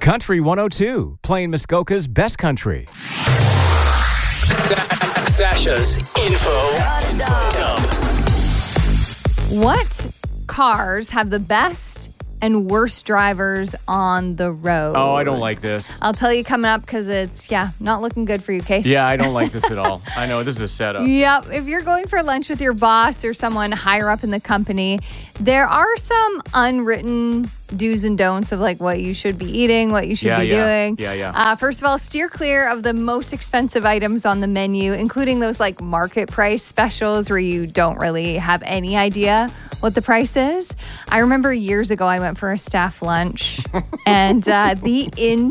Country 102, playing Muskoka's best country. Sasha's info dump. What cars have the best and worst drivers on the road? Oh, I don't like this. I'll tell you coming up because it's, not looking good for you, Case. Yeah, I don't like this at all. I know, this is a setup. Yep. If you're going for lunch with your boss or someone higher up in the company, there are some unwritten do's and don'ts of like what you should be eating, what you should be doing. First of all, steer clear of the most expensive items on the menu, including those like market price specials where you don't really have any idea what the price is. I remember years ago I went for a staff lunch and the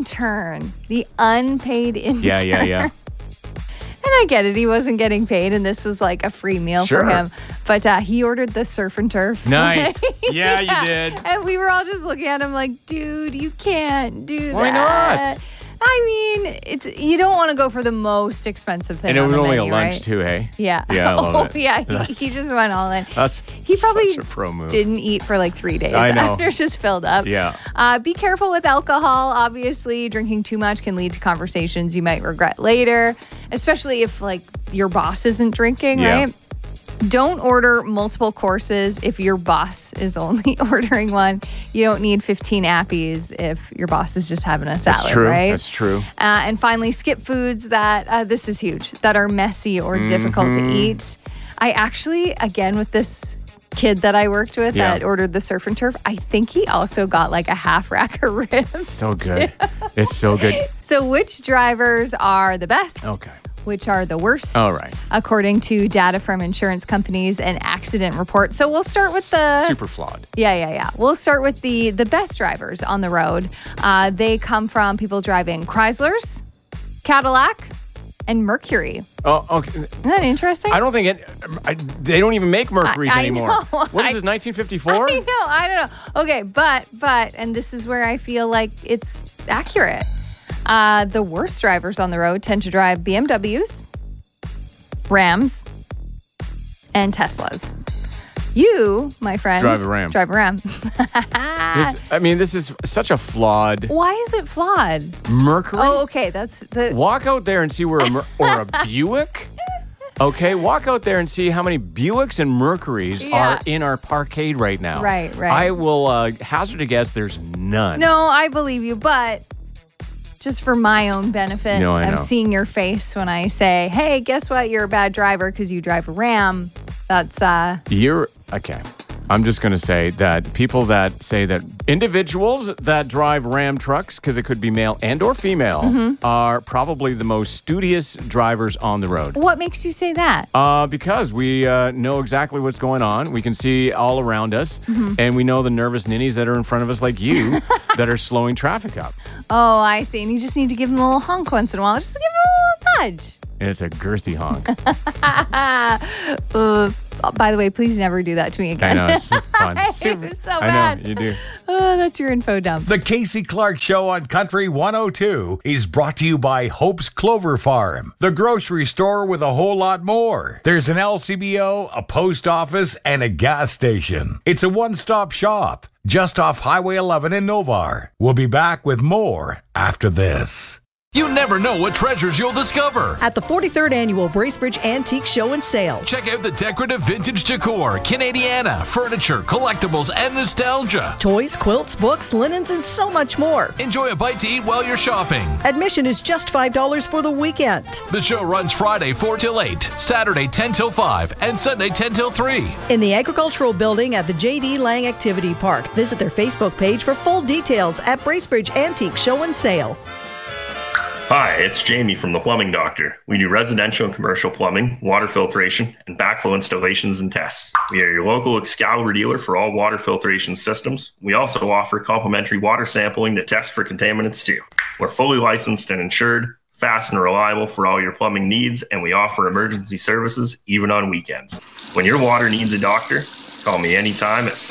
unpaid intern. Yeah. And I get it. He wasn't getting paid, and this was like a free meal for him. But he ordered the surf and turf. Nice. Yeah, you did. And we were all just looking at him like, dude, you can't do that. Why not? I mean, you don't want to go for the most expensive thing. And it was only menu, a lunch right? too, hey? Yeah. Yeah, I love it. Yeah, he just went all in. He probably such a pro move. Didn't eat for like 3 days. I know. After just filled up. Yeah. Be careful with alcohol. Obviously, drinking too much can lead to conversations you might regret later, especially if like your boss isn't drinking, right? Don't order multiple courses if your boss is only ordering one. You don't need 15 appies if your boss is just having a salad, right? That's true. And finally, skip foods that, this is huge, that are messy or difficult to eat. I actually, again, with this kid that I worked with that ordered the surf and turf, I think he also got like a half rack of ribs. So good. It's so good. So which drivers are the best? Okay. Which are the worst? All right. According to data from insurance companies and accident reports. So we'll start with the... Super flawed. Yeah. We'll start with the best drivers on the road. They come from people driving Chryslers, Cadillac, and Mercury. Oh, okay. Isn't that interesting? I don't think they don't even make Mercuries anymore. Know. What is this, 1954? I don't know. Okay, but, and this is where I feel like it's accurate. The worst drivers on the road tend to drive BMWs, Rams, and Teslas. You, my friend, drive a Ram. This is such a flawed. Why is it flawed? Mercury? Oh, okay. That's the. Walk out there and see where a Buick. Okay, walk out there and see how many Buicks and Mercurys are in our parkade right now. Right. I will hazard a guess there's none. No, I believe you, but just for my own benefit of seeing your face when I say, hey, guess what? You're a bad driver because you drive a Ram. That's... You're... Okay. I'm just going to say that people that say that individuals that drive Ram trucks, because it could be male and or female, are probably the most studious drivers on the road. What makes you say that? Because we know exactly what's going on. We can see all around us, and we know the nervous ninnies that are in front of us like you that are slowing traffic up. Oh, I see. And you just need to give them a little honk once in a while. Just give them a little nudge. And it's a girthy honk. By the way, please never do that to me again. I know, it's fun. It was so bad. I know, you do. Oh, that's your info dump. The Casey Clark Show on Country 102 is brought to you by Hope's Clover Farm, the grocery store with a whole lot more. There's an LCBO, a post office, and a gas station. It's a one-stop shop just off Highway 11 in Novar. We'll be back with more after this. You never know what treasures you'll discover at the 43rd Annual Bracebridge Antique Show and Sale. Check out the decorative vintage decor, Canadiana, furniture, collectibles, and nostalgia. Toys, quilts, books, linens, and so much more. Enjoy a bite to eat while you're shopping. Admission is just $5 for the weekend. The show runs Friday 4 till 8, Saturday 10 till 5, and Sunday 10 till 3. In the Agricultural Building at the J.D. Lang Activity Park. Visit their Facebook page for full details at Bracebridge Antique Show and Sale. Hi, it's Jamie from The Plumbing Doctor. We do residential and commercial plumbing, water filtration, and backflow installations and tests. We are your local Excalibur dealer for all water filtration systems. We also offer complimentary water sampling to test for contaminants too. We're fully licensed and insured, fast and reliable for all your plumbing needs, and we offer emergency services even on weekends. When your water needs a doctor, call me anytime at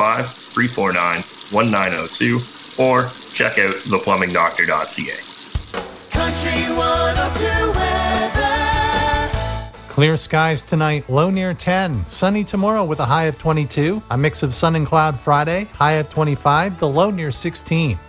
705-349-1902 or check out theplumbingdoctor.ca. Country 102 weather. Clear skies tonight, low near 10. Sunny tomorrow with a high of 22. A mix of sun and cloud Friday, high of 25, the low near 16.